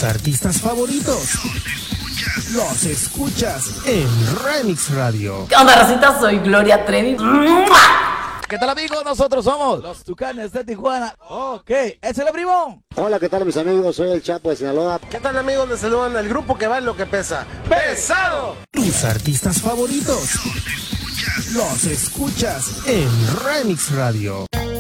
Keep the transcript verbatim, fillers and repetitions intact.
Tus artistas favoritos los escuchas en Remix Radio. ¿Qué onda, racita? Soy Gloria Trevi. ¿Qué tal, amigos? Nosotros somos los Tucanes de Tijuana. Ok, ¿es el primo? Hola, ¿qué tal, mis amigos? Soy el Chapo de Sinaloa. ¿Qué tal, amigos? Les saludan el grupo que va en lo que pesa. ¡Pesado! Tus artistas favoritos los escuchas en Remix Radio.